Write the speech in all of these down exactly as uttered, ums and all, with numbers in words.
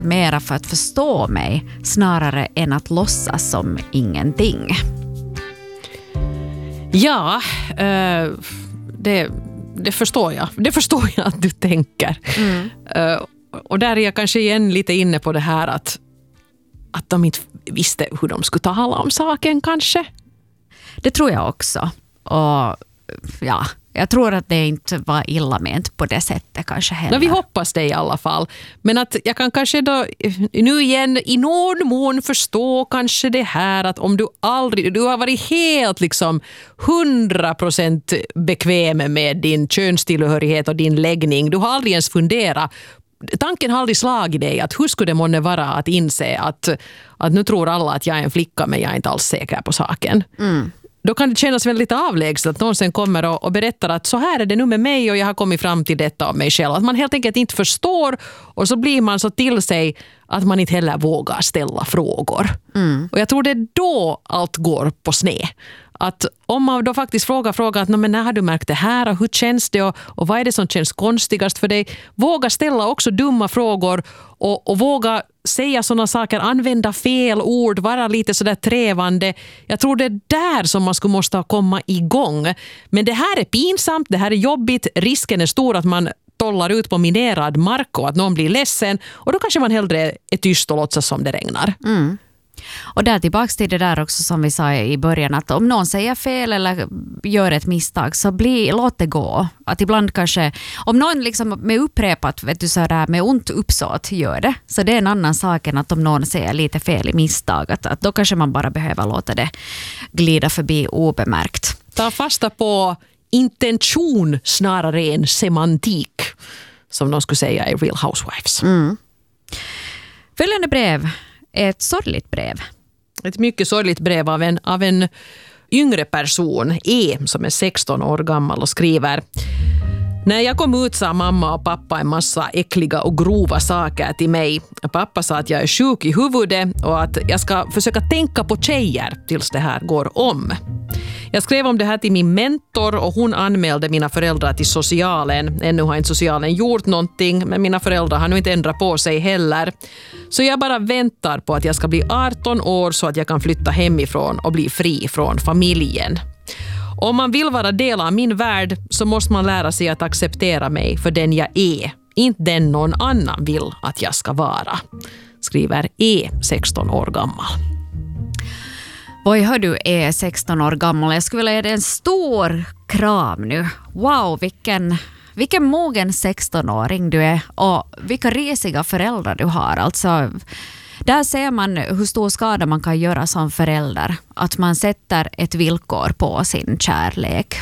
mera för att förstå mig snarare än att låtsas som ingenting. Ja, uh, det, det förstår jag. Det förstår jag att du tänker. Mm. Uh, och där är jag kanske igen lite inne på det här att, att de inte visste hur de skulle tala om saken kanske. Det tror jag också. Och ja, jag tror att det inte var illa ment på det sättet kanske heller. No, vi hoppas det i alla fall. Men att jag kan kanske då nu igen i någon mån förstå kanske det här att om du aldrig, du har varit helt liksom hundra procent bekväm med din könstillhörighet och din läggning. Du har aldrig ens funderat. Tanken har aldrig slagit dig att hur skulle det månne vara att inse att, att nu tror alla att jag är en flicka men jag är inte alls säker på saken. Mm. Då kan det kännas väldigt avlägset att någon sen kommer och, och berättar att så här är det nu med mig och jag har kommit fram till detta av mig själv. Att man helt enkelt inte förstår och så blir man så till sig att man inte heller vågar ställa frågor. Mm. Och jag tror det är då allt går på sned. Att om man då faktiskt frågar frågar att men när har du märkt det här och hur känns det och, och vad är det som känns konstigast för dig? Våga ställa också dumma frågor och, och våga säga sådana saker, använda fel ord, vara lite sådär trävande. Jag tror det är där som man skulle måste komma igång. Men det här är pinsamt, det här är jobbigt, risken är stor att man tollar ut på minerad mark och att någon blir ledsen och då kanske man hellre är tyst och låtsas som det regnar. Mm. Och där tillbaka till det där också som vi sa i början att om någon säger fel eller gör ett misstag så bli, låt det gå. Att ibland kanske, om någon liksom med upprepat vet du, så där, med ont uppsåt gör det så det är en annan sak än att om någon säger lite fel i misstag att, att då kanske man bara behöver låta det glida förbi obemärkt. Ta fasta på intention snarare än semantik som de skulle säga i Real Housewives. Mm. Följande brev. Ett sorgligt brev. Ett mycket sorgligt brev av en, av en yngre person, E, som är sexton år gammal och skriver: när jag kom ut sa mamma och pappa en massa äckliga och grova saker till mig. Pappa sa att jag är sjuk i huvudet och att jag ska försöka tänka på tjejer tills det här går om. Jag skrev om det här till min mentor och hon anmälde mina föräldrar till socialen. Ännu har inte socialen gjort någonting men mina föräldrar har nu inte ändrat på sig heller. Så jag bara väntar på att jag ska bli arton år så att jag kan flytta hemifrån och bli fri från familjen. Om man vill vara del av min värld så måste man lära sig att acceptera mig för den jag är. Inte den någon annan vill att jag ska vara. Skriver E, sexton år gammal. Oj, hör du är sexton år gammal. Jag skulle vilja ge dig en stor kram nu. Wow, vilken, vilken mogen sexton-åring du är. Och vilka risiga föräldrar du har. Alltså, där ser man hur stor skada man kan göra som förälder. Att man sätter ett villkor på sin kärlek.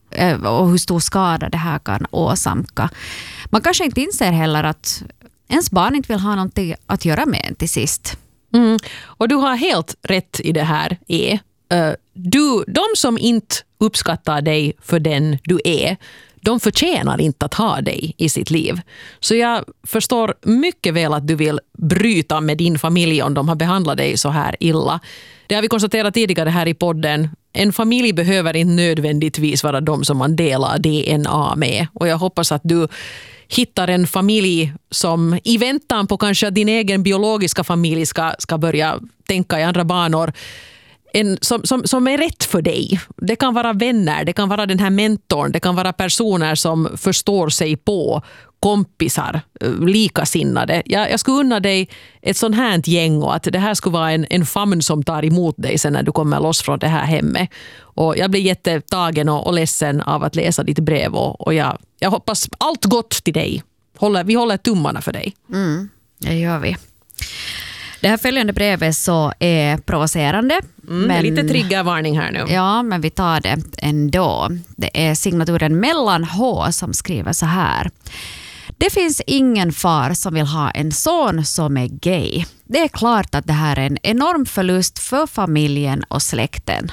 Och hur stor skada det här kan åsamka. Man kanske inte inser heller att ens barn inte vill ha någonting att göra med en till sist. Mm. Och du har helt rätt i det här är uh, du, de som inte uppskattar dig för den du är, de förtjänar inte att ha dig i sitt liv. Så jag förstår mycket väl att du vill bryta med din familj om de har behandlat dig så här illa. Det har vi konstaterat tidigare här i podden. En familj behöver inte nödvändigtvis vara de som man delar D N A med. Och jag hoppas att du hittar en familj som i väntan på kanske att din egen biologiska familj ska, ska börja tänka i andra banor. En, som, som, som är rätt för dig. Det kan vara vänner, det kan vara den här mentorn, det kan vara personer som förstår sig på, kompisar, likasinnade. Jag, jag skulle unna dig ett sånt här gäng och att det här skulle vara en, en famn som tar emot dig sen när du kommer loss från det här hemmet. Och jag blir jättetagen och, och ledsen av att läsa ditt brev och, och jag, jag hoppas allt gott till dig. Håller, vi håller tummarna för dig. Mm, det gör vi. Det här följande brevet så är provocerande. Mm, men, lite triggervarning här nu. Ja, men vi tar det ändå. Det är signaturen Mellan H som skriver så här. Det finns ingen far som vill ha en son som är gay. Det är klart att det här är en enorm förlust för familjen och släkten.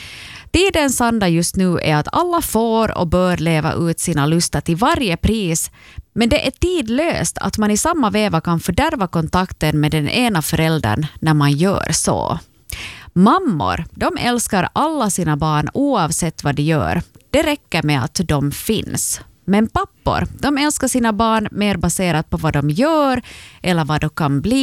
Tidens anda just nu är att alla får och bör leva ut sina lustar till varje pris. Men det är tidlöst att man i samma veva kan fördärva kontakten med den ena föräldern när man gör så. Mammor, de älskar alla sina barn oavsett vad de gör. Det räcker med att de finns. Men pappor, de älskar sina barn mer baserat på vad de gör eller vad de kan bli